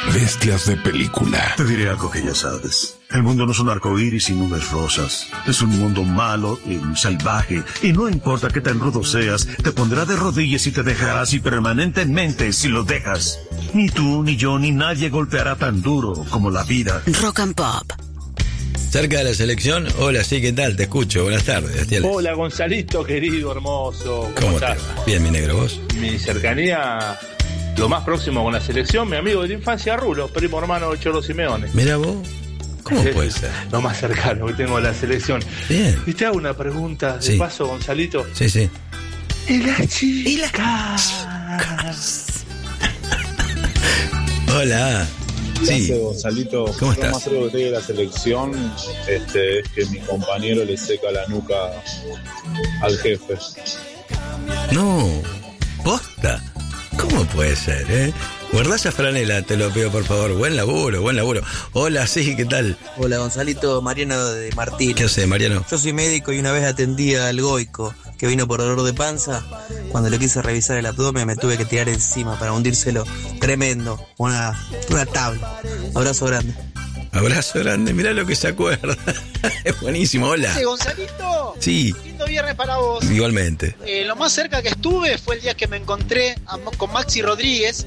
Bestias de película. Te diré algo que ya sabes. El mundo no es un arcoíris y nubes rosas. Es un mundo malo y salvaje. Y no importa qué tan rudo seas, te pondrá de rodillas y te dejará así permanentemente si lo dejas. Ni tú, ni yo, ni nadie golpeará tan duro como la vida. Rock and Pop. Cerca de la selección, hola, sí, ¿qué tal? Te escucho, buenas tardes. Hola, Gonzalito, querido, hermoso. ¿Cómo estás? te va? Bien, mi negro, ¿vos? Mi cercanía, lo más próximo con la selección, mi amigo de la infancia, Rulo, primo hermano de Cholo Simeone. Mira vos, ¿cómo puede ser? Lo más cercano que tengo a la selección. Bien. Y te hago una pregunta de paso, Gonzalito. Sí, sí. ¿Y la chica? ¿Y la Hola. Sí. Gracias, Gonzalito. ¿Cómo Lo estás? más creo que de la selección es que mi compañero le seca la nuca al jefe. No, posta. ¿Cómo puede ser, Guardá esa franela, te lo pido por favor. Buen laburo, buen laburo. Hola, sí, ¿qué tal? Hola, Gonzalito, Mariano de Martín. ¿Qué haces, Mariano? Yo soy médico y una vez atendí al Goico, que vino por dolor de panza. Cuando le quise revisar el abdomen me tuve que tirar encima para hundírselo. Tremendo, una tabla. Abrazo grande. Abrazo grande, mirá lo que se acuerda. Es buenísimo, hola. Sí, Gonzalito. Sí. Lindo viernes para vos. Igualmente. Lo más cerca que estuve fue el día que me encontré con Maxi Rodríguez